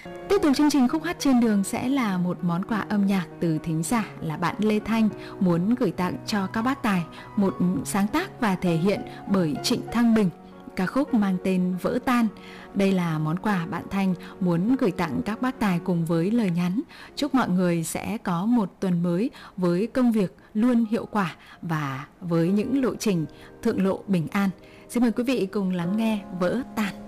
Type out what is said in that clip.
Tiếp tục chương trình Khúc hát trên đường sẽ là một món quà âm nhạc từ thính giả là bạn Lê Thanh muốn gửi tặng cho các bác tài, một sáng tác và thể hiện bởi Trịnh Thăng Bình, ca khúc mang tên Vỡ Tan. Đây là món quà bạn Thanh muốn gửi tặng các bác tài cùng với lời nhắn chúc mọi người sẽ có một tuần mới với công việc luôn hiệu quả và với những lộ trình thượng lộ bình an. Xin mời quý vị cùng lắng nghe Vỡ Tan.